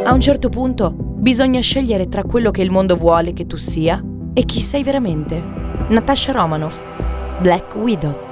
A un certo punto bisogna scegliere tra quello che il mondo vuole che tu sia e chi sei veramente. Natasha Romanoff, Black Widow.